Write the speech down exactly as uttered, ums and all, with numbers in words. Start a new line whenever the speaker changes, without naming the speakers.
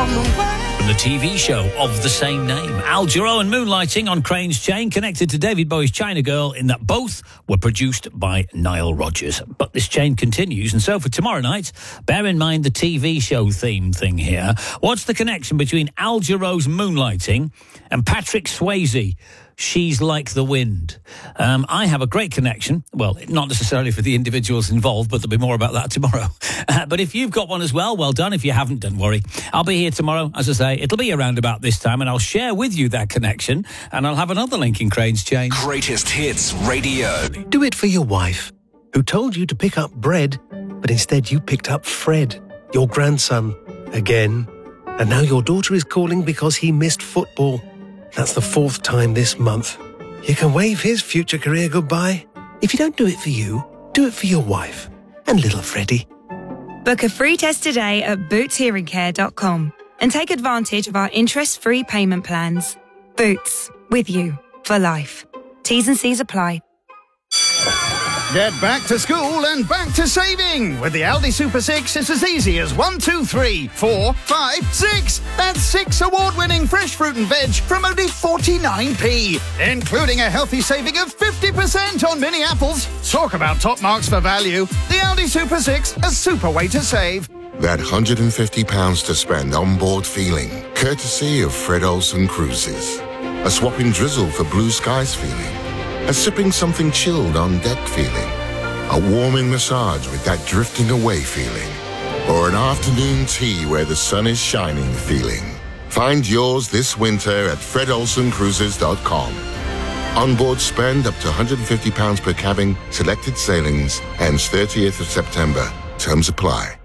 on the way.
From the T V show of the same name, Al Jarreau and Moonlighting on Crane's Chain, connected to David Bowie's China Girl, in that both were produced by Nile Rodgers. But this chain continues, and so for tomorrow night, bear in mind the T V show theme thing here. What's the connection between Al Jarreau's Moonlighting and Patrick Swayze, She's Like the Wind? Um, I have a great connection. Well, not necessarily for the individuals involved, but there'll be more about that tomorrow. Uh, but if you've got one as well, well done. If you haven't, don't worry. I'll be here tomorrow, as I say. It'll be around about this time, and I'll share with you that connection, and I'll have another link in Crane's Chain.
Greatest Hits Radio.
Do it for your wife, who told you to pick up bread, but instead you picked up Fred, your grandson, again. And now your daughter is calling because he missed football. That's the fourth time this month. You can wave his future career goodbye. If you don't do it for you, do it for your wife and little Freddie.
Book a free test today at boots hearing care dot com and take advantage of our interest-free payment plans. Boots, with you for life. T's and C's apply.
Get back to school and back to saving. With the Aldi Super six, it's as easy as one, two, three, four, five, six. That's six award-winning fresh fruit and veg from only forty-nine p, including a healthy saving of fifty percent on mini apples. Talk about top marks for value. The Aldi Super six, a super way to save.
That one hundred fifty pounds to spend on board feeling, courtesy of Fred Olsen Cruises. A swapping drizzle for blue skies feeling. A sipping something chilled on deck feeling. A warming massage with that drifting away feeling. Or an afternoon tea where the sun is shining feeling. Find yours this winter at fred olsen cruises dot com. Onboard spend up to one hundred fifty pounds per cabin, selected sailings, ends thirtieth of September. Terms apply.